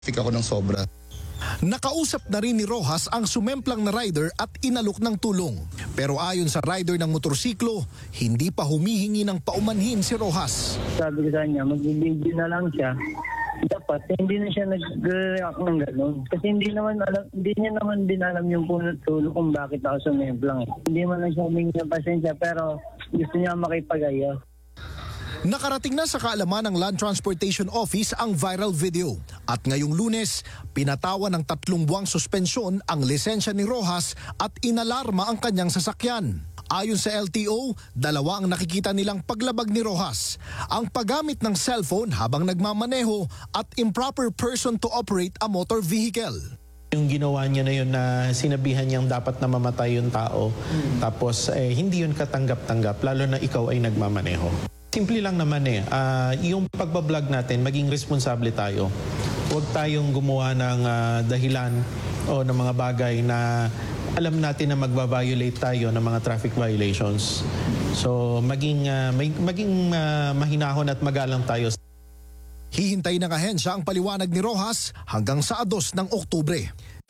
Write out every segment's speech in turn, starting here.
Ako ng sobra. Nakausap na rin ni Rojas ang sumemplang na rider at inalok ng tulong. Pero ayon sa rider ng motorsiklo, hindi pa humihingi ng paumanhin si Rojas. Sabi ko sa kanya, mag-video na lang siya. Dapat hindi na siya nag-react ng gano'n. Kasi hindi niya naman din alam yung tulong kung bakit ako sumemplang. Hindi man lang siya humingi ng pasensya pero gusto niya makipag-ayos. Nakarating na sa kaalaman ng Land Transportation Office ang viral video. At ngayong Lunes, pinatawan ng 3 buwang suspensyon ang lisensya ni Rojas at inalarma ang kanyang sasakyan. Ayon sa LTO, 2 ang nakikita nilang paglabag ni Rojas. Ang paggamit ng cellphone habang nagmamaneho at improper person to operate a motor vehicle. Yung ginawa niya na yun na sinabihan niyang dapat na mamatay yung tao, tapos hindi yun katanggap-tanggap, lalo na ikaw ay nagmamaneho. Simple lang naman yung pagbablog natin, maging responsable tayo. Huwag tayong gumawa ng dahilan o ng mga bagay na alam natin na magbabiolate tayo ng mga traffic violations. So maging mahinahon at magalang tayo. Hihintay ng ahensya ang paliwanag ni Rojas hanggang sa 2 ng Oktubre.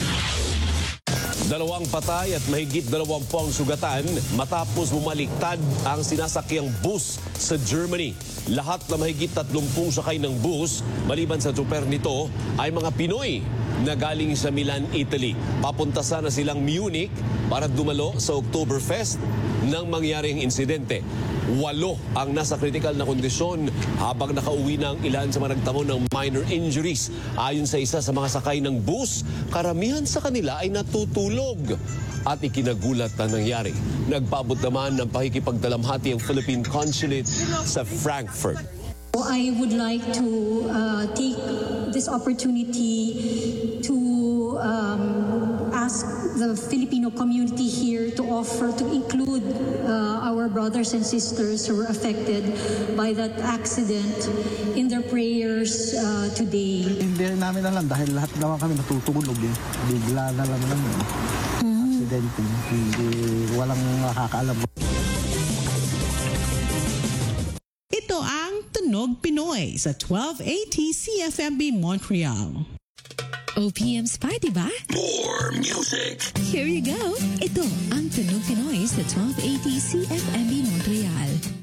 2 patay at mahigit 20 ang sugatan matapos bumaliktad ang sinasakyang bus sa Germany. Lahat na mahigit 30 sakay ng bus, maliban sa tsuper nito, ay mga Pinoy na galing sa Milan, Italy. Papunta sana silang Munich para dumalo sa Oktoberfest nang mangyaring insidente. 8 ang nasa critical na kondisyon habang nakauwi na ang ilan sa mga nagtamo ng minor injuries. Ayon sa isa sa mga sakay ng bus, karamihan sa kanila ay natutulog at ikinagulat na nangyari. Nagpaabot naman ng pakikipagdalamhati ang Philippine Consulate sa Frankfurt. I would like to take this opportunity to ask the Filipino community here to include our brothers and sisters who were affected by that accident in their prayers today. Hindi namin alam dahil lahat naman kami natutulog eh. Bigla na lang naman aksidente. Hindi, walang nakakaalam. Ito ang Tunog Pinoy sa 1280 CFMB Montreal. OPM Spy, diba? More music! Here you go. Ito ang Tunog Pinoy sa 1280 CFMB Montreal.